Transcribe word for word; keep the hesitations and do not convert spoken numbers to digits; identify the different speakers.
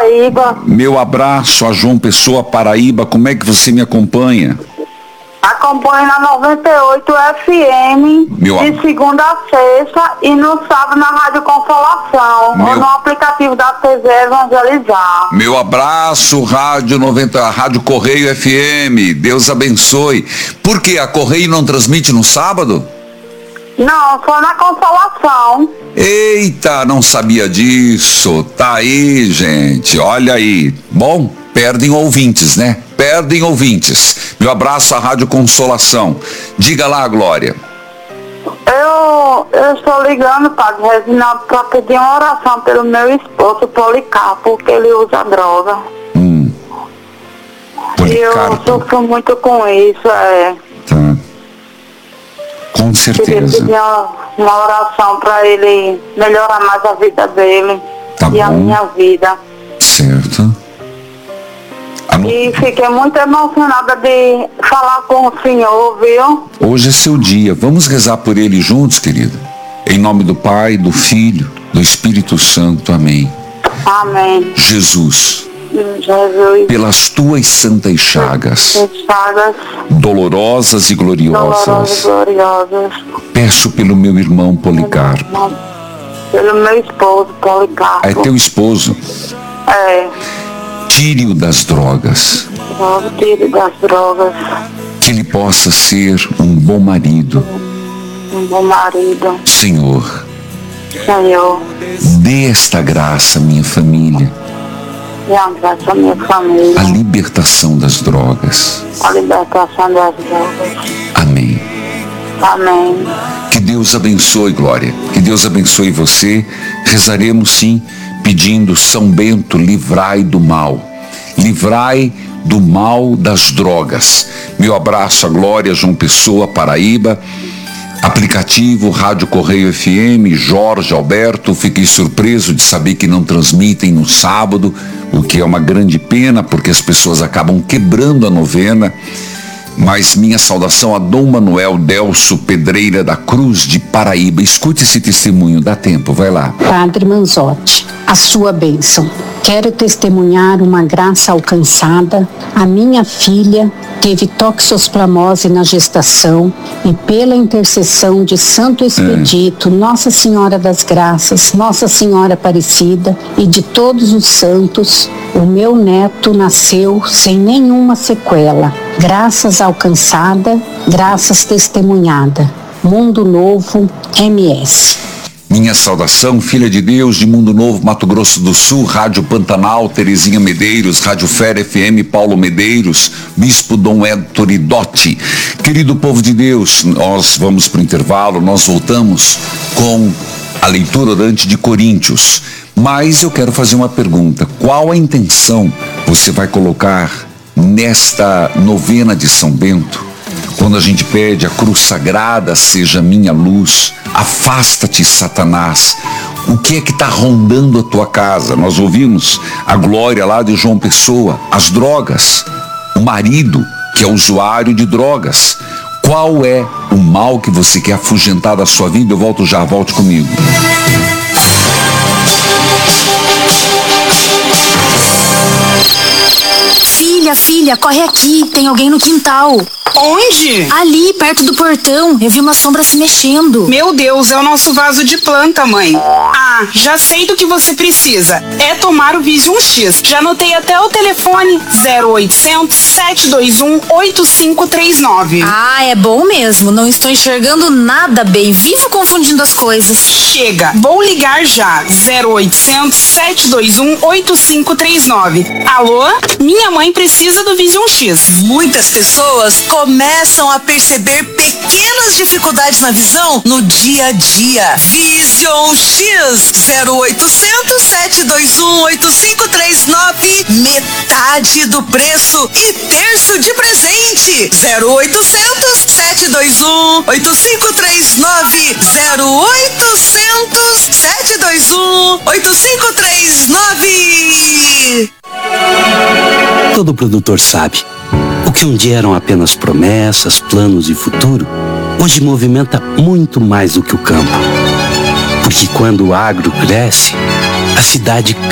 Speaker 1: Paraíba.
Speaker 2: Meu abraço a João Pessoa, Paraíba. Como é que você me acompanha?
Speaker 1: Acompanho na noventa e oito F M,
Speaker 2: Meu
Speaker 1: de segunda a sexta, e no sábado na Rádio Consolação,
Speaker 2: Meu...
Speaker 1: ou no aplicativo da T Z Evangelizar.
Speaker 2: Meu abraço, Rádio noventa, Rádio Correio F M. Deus abençoe. Por que a Correio não transmite no sábado?
Speaker 1: Não, só na Consolação.
Speaker 2: Eita, não sabia disso. Tá aí, gente. Olha aí. Bom, perdem ouvintes, né? Perdem ouvintes. Meu abraço à Rádio Consolação. Diga lá, Glória.
Speaker 1: Eu, eu estou ligando, Padre Reginaldo, para pedir uma oração pelo meu esposo, Policarpo, porque ele usa droga.
Speaker 2: Hum.
Speaker 1: Policarpo. Eu sofro muito com isso, é.
Speaker 2: Tá. Com certeza.
Speaker 1: Queria pedir uma, uma oração para ele melhorar mais a vida dele.
Speaker 2: Tá
Speaker 1: e
Speaker 2: bom.
Speaker 1: a minha vida.
Speaker 2: Certo.
Speaker 1: E fiquei muito emocionada de falar com o senhor, viu?
Speaker 2: Hoje é seu dia. Vamos rezar por ele juntos, querida? Em nome do Pai, do Filho, do Espírito Santo. Amém.
Speaker 1: Amém.
Speaker 2: Jesus.
Speaker 1: Jesus.
Speaker 2: Pelas tuas santas chagas,
Speaker 1: chagas
Speaker 2: dolorosas e gloriosas,
Speaker 1: dolorosas e gloriosas,
Speaker 2: peço pelo meu irmão Policarpo.
Speaker 1: Pelo meu esposo, Policarpo.
Speaker 2: É teu esposo.
Speaker 1: É.
Speaker 2: Tire-o das drogas.
Speaker 1: Tire das drogas.
Speaker 2: Que ele possa ser um bom marido.
Speaker 1: Um bom marido.
Speaker 2: Senhor.
Speaker 1: Senhor.
Speaker 2: Dê esta graça à minha família.
Speaker 1: Dê a graça à minha família.
Speaker 2: A libertação das drogas.
Speaker 1: A libertação das drogas.
Speaker 2: Amém.
Speaker 1: Amém.
Speaker 2: Que Deus abençoe, Glória. Que Deus abençoe você. Rezaremos sim, pedindo São Bento, livrai do mal. Livrai do mal das drogas. Meu abraço à Glória, João Pessoa, Paraíba. Aplicativo Rádio Correio F M, Jorge Alberto. Fiquei surpreso de saber que não transmitem no sábado, o que é uma grande pena, porque as pessoas acabam quebrando a novena. Mas minha saudação a Dom Manuel Delso Pedreira da Cruz de Paraíba. Escute esse testemunho, dá tempo, vai lá.
Speaker 3: Padre Manzotti, a sua bênção. Quero testemunhar uma graça alcançada. A minha filha teve toxoplasmose na gestação e pela intercessão de Santo Expedito, é. Nossa Senhora das Graças, Nossa Senhora Aparecida e de todos os santos, o meu neto nasceu sem nenhuma sequela. Graças alcançada, graças testemunhada. Mundo Novo, M S.
Speaker 2: Minha saudação, filha de Deus, de Mundo Novo, Mato Grosso do Sul, Rádio Pantanal, Terezinha Medeiros, Rádio Fera F M, Paulo Medeiros, Bispo Dom Héctor Idotti. Querido povo de Deus, nós vamos para o intervalo, nós voltamos com a leitura orante de Coríntios. Mas eu quero fazer uma pergunta. Qual a intenção você vai colocar nesta novena de São Bento? Quando a gente pede a cruz sagrada seja minha luz, afasta-te, Satanás. O que é que está rondando a tua casa? Nós ouvimos a Glória lá de João Pessoa, as drogas, o marido que é usuário de drogas. Qual é o mal que você quer afugentar da sua vida? Eu volto já, volte comigo.
Speaker 4: Filha, filha, corre aqui, tem alguém no quintal.
Speaker 5: Onde?
Speaker 4: Ali, perto do portão, eu vi uma sombra se mexendo.
Speaker 5: Meu Deus, é o nosso vaso de planta, mãe. Ah, já sei do que você precisa. É tomar o Vision X. Já anotei até o telefone zero oitocentos, sete dois um, oito cinco três nove.
Speaker 4: Ah, é bom mesmo, não estou enxergando nada bem, vivo confundindo as coisas.
Speaker 5: Chega, vou ligar já, zero oitocentos, sete dois um, oito cinco três nove. Alô? Minha mãe precisa do Vision X.
Speaker 6: Muitas pessoas começam a perceber pequenas dificuldades na visão no dia a dia. Vision X, zero oitocentos, sete dois um, oito cinco três nove, metade do preço e terço de presente. zero oitocentos, sete dois um, oito cinco três nove, zero oitocentos, sete dois um, oito cinco três nove.
Speaker 7: Todo produtor sabe, o que um dia eram apenas promessas, planos e futuro, hoje movimenta muito mais do que o campo. Porque quando o agro cresce, a cidade